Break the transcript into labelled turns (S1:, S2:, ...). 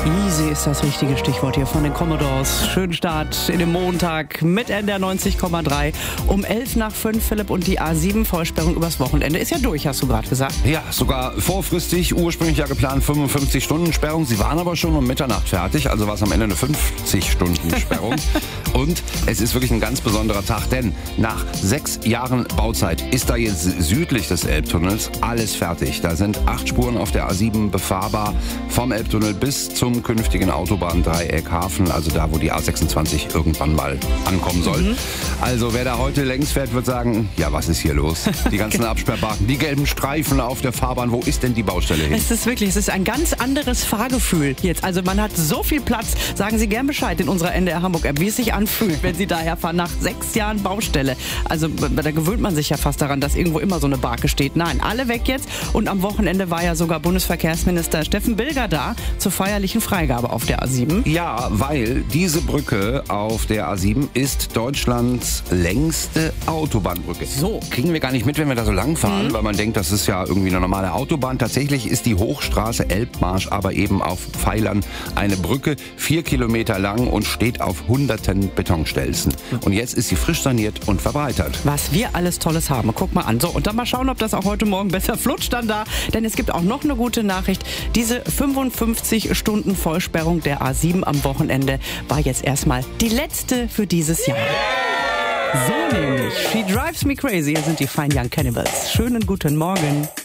S1: Easy ist das richtige Stichwort hier von den Commodores. Schönen Start in den Montag mit NDR 90,3. Um 11:05, Philipp, und die A7-Vollsperrung übers Wochenende ist ja durch, hast du gerade gesagt.
S2: Ja, sogar vorfristig, ursprünglich ja geplant 55-Stunden-Sperrung. Sie waren aber schon um Mitternacht fertig, also war es am Ende eine 50-Stunden-Sperrung. Und es ist wirklich ein ganz besonderer Tag, denn nach 6 Jahren Bauzeit ist da jetzt südlich des Elbtunnels alles fertig. Da sind 8 Spuren auf der A7 befahrbar, vom Elbtunnel bis zum künftigen Autobahndreieck Hafen, also da, wo die A26 irgendwann mal ankommen soll. Also wer da heute längs fährt, wird sagen, ja, was ist hier los? Die ganzen Absperrbarken, die gelben Streifen auf der Fahrbahn, wo ist denn die Baustelle hin?
S1: Es ist ein ganz anderes Fahrgefühl jetzt. Also man hat so viel Platz. Sagen Sie gern Bescheid in unserer NDR Hamburg-App, wie es sich anfühlt, wenn Sie daher fahren nach 6 Jahren Baustelle. Also da gewöhnt man sich ja fast daran, dass irgendwo immer so eine Barke steht. Nein, alle weg jetzt. Und am Wochenende war ja sogar Bundesverkehrsminister Steffen Bilger da zur feierlichen Freigabe auf der A7.
S2: Ja, weil diese Brücke auf der A7 ist Deutschlands längste Autobahnbrücke.
S1: So.
S2: Kriegen wir gar nicht mit, wenn wir da so lang fahren, weil man denkt, das ist ja irgendwie eine normale Autobahn. Tatsächlich ist die Hochstraße Elbmarsch aber eben auf Pfeilern eine Brücke, 4 Kilometer lang und steht auf hunderten Betonstelzen. Und jetzt ist sie frisch saniert und verbreitert.
S1: Was wir alles Tolles haben. Guck mal an. So, und dann mal schauen, ob das auch heute Morgen besser flutscht dann da. Denn es gibt auch noch eine gute Nachricht. Diese 55-Stunden-Vollsperrung der A7 am Wochenende war jetzt erstmal die letzte für dieses Jahr. So nämlich. She Drives Me Crazy. Hier sind die Fine Young Cannibals. Schönen guten Morgen.